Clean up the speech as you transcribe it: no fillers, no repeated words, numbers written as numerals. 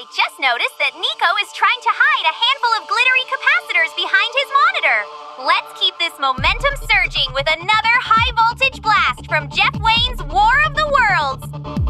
I just noticed that Nico is trying to hide a handful of glittery capacitors behind his monitor. Let's keep this momentum surging with another high voltage blast from Jeff